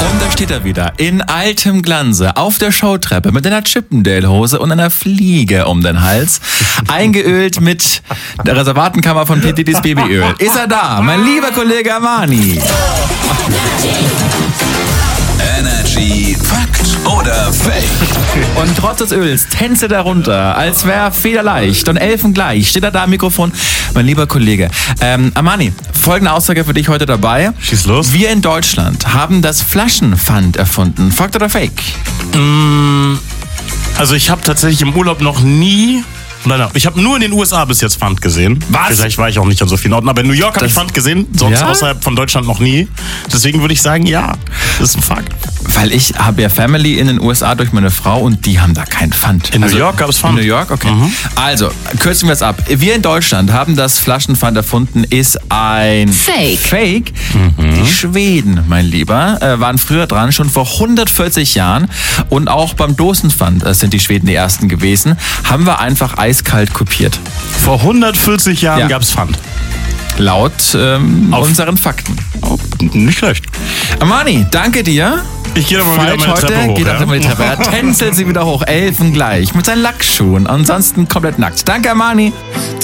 Und da steht er wieder, in altem Glanze, auf der Showtreppe mit einer Chippendale-Hose und einer Fliege um den Hals, eingeölt mit der Reservatenkammer von P. Diddy's Babyöl. Ist er da, mein lieber Kollege Armani? Energy Fakt oder Fake? Und trotz des Öls tänzelt er runter, als wäre federleicht und elfengleich. Steht er da am Mikrofon? Mein lieber Kollege. Armani, folgende Aussage für dich heute dabei. Schieß los. Wir in Deutschland haben das Flaschenpfand erfunden. Fakt oder Fake? Also ich habe tatsächlich im Urlaub noch nie... Nein, ich habe nur in den USA bis jetzt Pfand gesehen. Was? Vielleicht war ich auch nicht an so vielen Orten, aber in New York habe ich Pfand gesehen, sonst Ja? außerhalb von Deutschland noch nie. Deswegen würde ich sagen, ja, das ist ein Fakt. Weil ich habe ja Family in den USA durch meine Frau und die haben da kein Pfand. In New York gab es Pfand. In New York, okay. Also, kürzen wir es ab. Wir in Deutschland haben das Flaschenpfand erfunden, ist ein Fake. Die Schweden, mein Lieber, waren früher dran, schon vor 140 Jahren. Und auch beim Dosenpfand sind die Schweden die ersten gewesen. Haben wir einfach eiskalt kopiert. Vor 140 Jahren Ja. gab es Pfand. Laut unseren Fakten. Oh, nicht schlecht. Armani, danke dir. Ich gehe doch mal wieder Falsch meine Treppe heute, hoch. geht Ja? auch immer die Treppe. Er tänzelt sie wieder hoch, elfengleich, mit seinen Lackschuhen, ansonsten komplett nackt. Danke, Armani.